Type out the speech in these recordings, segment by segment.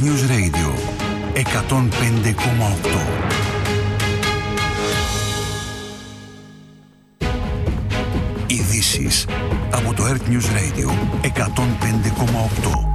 News Radio 105,8. Ειδήσεις από το Earth News Radio 105,8.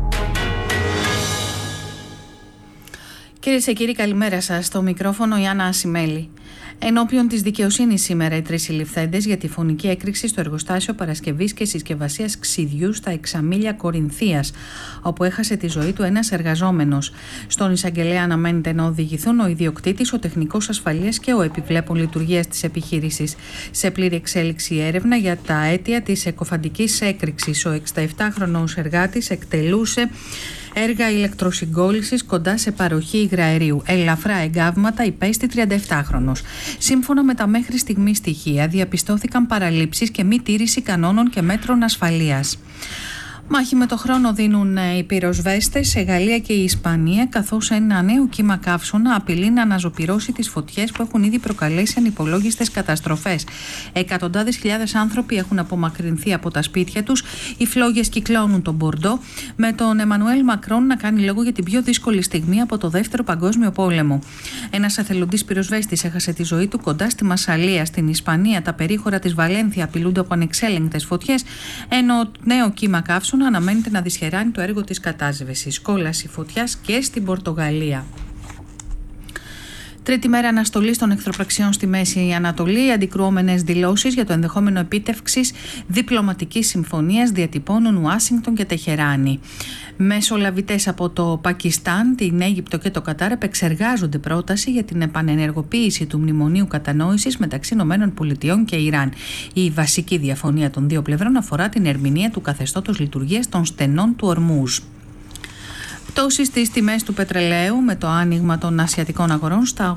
Κυρίες και κύριοι, καλημέρα σας. Στο μικρόφωνο η Άννα Ασημέλη. Ενώπιον της δικαιοσύνης σήμερα οι τρεις συλληφθέντες για τη φωνική έκρηξη στο εργοστάσιο παρασκευής και συσκευασίας ξυδιού στα Εξαμήλια Κορινθίας, όπου έχασε τη ζωή του ένας εργαζόμενος. Στον εισαγγελέα αναμένεται να οδηγηθούν ο ιδιοκτήτης, ο τεχνικός ασφαλείας και ο επιβλέπων λειτουργίας της επιχείρησης. Σε πλήρη εξέλιξη έρευνα για τα αίτια της εκοφαντικής έκρηξης. Ο 67χρονος εργάτης εκτελούσε έργα ηλεκτροσυγκόλλησης κοντά σε παροχή υγραερίου. Ελαφρά εγκάβματα υπέστη 37χρονος. Σύμφωνα με τα μέχρι στιγμή στοιχεία, διαπιστώθηκαν παραλήψεις και μη τήρηση κανόνων και μέτρων ασφαλείας. Μάχη με το χρόνο δίνουν οι πυροσβέστες σε Γαλλία και η Ισπανία, καθώς ένα νέο κύμα καύσωνα απειλεί να αναζωπυρώσει τις φωτιές που έχουν ήδη προκαλέσει ανυπολόγιστες καταστροφές. Εκατοντάδες χιλιάδες άνθρωποι έχουν απομακρυνθεί από τα σπίτια τους. Οι φλόγες κυκλώνουν τον Μπορντό, με τον Εμμανουέλ Μακρόν να κάνει λόγο για την πιο δύσκολη στιγμή από το Δεύτερο Παγκόσμιο Πόλεμο. Ένας εθελοντής πυροσβέστης έχασε τη ζωή του κοντά στη Μασσαλία. Στην Ισπανία, τα περίχωρα της Βαλένθια απειλούνται από ανεξέλεγκτες φωτιές, ενώ νέο κύμα καύσωνα αναμένεται να δυσχεράνει το έργο της κατάσβεσης. Κόλαση φωτιάς και στην Πορτογαλία. Τρίτη μέρα αναστολής των εχθροπραξιών στη Μέση Ανατολή. Αντικρουόμενες δηλώσεις για το ενδεχόμενο επίτευξης διπλωματικής συμφωνίας διατυπώνουν Ουάσιγκτον και Τεχεράνη. Μεσολαβητές από το Πακιστάν, την Αίγυπτο και το Κατάρ επεξεργάζονται πρόταση για την επανενεργοποίηση του μνημονίου κατανόησης μεταξύ ΗΠΑ και Ιράν. Η βασική διαφωνία των δύο πλευρών αφορά την ερμηνεία του καθεστώτος λειτουργίας των στενών του Ορμούζ. Πτώσεις στις τιμές του πετρελαίου με το άνοιγμα των ασιατικών αγορών στα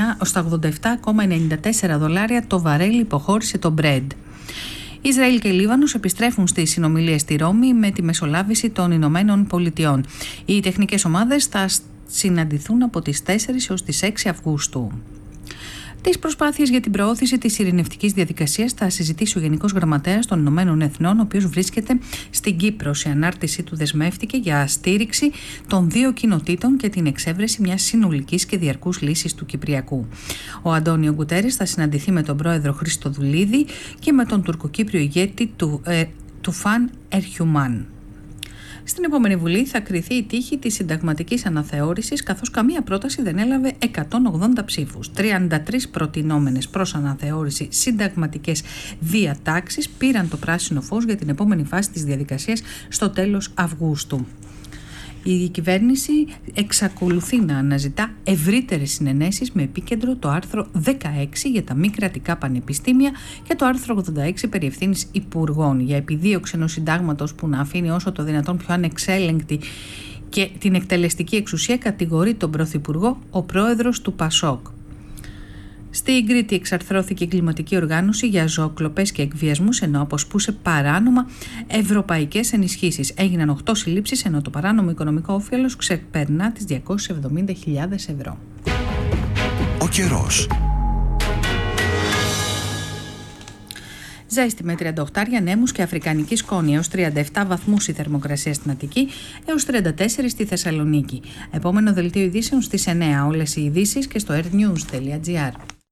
$87,94 το βαρέλι, υποχώρησε το Brent. Ισραήλ και Λίβανος επιστρέφουν στις συνομιλίες στη Ρώμη με τη μεσολάβηση των Ηνωμένων Πολιτειών. Οι τεχνικές ομάδες θα συναντηθούν από τις 4 έως τις 6 Αυγούστου. Τις προσπάθειες για την προώθηση της ειρηνευτικής διαδικασίας θα συζητήσει ο Γενικός Γραμματέας των Ηνωμένων Εθνών, ο οποίος βρίσκεται στην Κύπρο. Σε ανάρτηση του δεσμεύτηκε για στήριξη των δύο κοινοτήτων και την εξέβρεση μιας συνολικής και διαρκούς λύσης του Κυπριακού. Ο Αντώνιο Γκουτέρες θα συναντηθεί με τον πρόεδρο Χριστοδουλίδη και με τον τουρκοκύπριο ηγέτη του Φαν Ερχιουμάν. Στην επόμενη Βουλή θα κριθεί η τύχη της συνταγματικής αναθεώρησης, καθώς καμία πρόταση δεν έλαβε 180 ψήφους. 33 προτινόμενες προς αναθεώρηση συνταγματικές διατάξεις πήραν το πράσινο φως για την επόμενη φάση της διαδικασίας στο τέλος Αυγούστου. Η κυβέρνηση εξακολουθεί να αναζητά ευρύτερες συνενέσεις με επίκεντρο το άρθρο 16 για τα μη κρατικά πανεπιστήμια και το άρθρο 86 περί ευθύνης υπουργών. Για επιδίωξη ενός συντάγματος που να αφήνει όσο το δυνατόν πιο ανεξέλεγκτη και την εκτελεστική εξουσία, κατηγορεί τον Πρωθυπουργό ο πρόεδρος του Πασόκ. Στην Κρήτη εξαρθρώθηκε η εγκληματική οργάνωση για ζωοκλοπές και εκβιασμούς, ενώ αποσπούσε παράνομα ευρωπαϊκές ενισχύσεις. Έγιναν 8 συλλήψεις, ενώ το παράνομο οικονομικό όφελος ξεπερνά τις 270.000 ευρώ. Ο καιρός. Ζέστη με 38 νέμους και αφρικανική σκόνη, έως 37 βαθμούς η θερμοκρασία στην Αττική, έως 34 στη Θεσσαλονίκη. Επόμενο δελτίο ειδήσεων στις 9. Όλες οι ειδήσεις και στο earthnews.gr.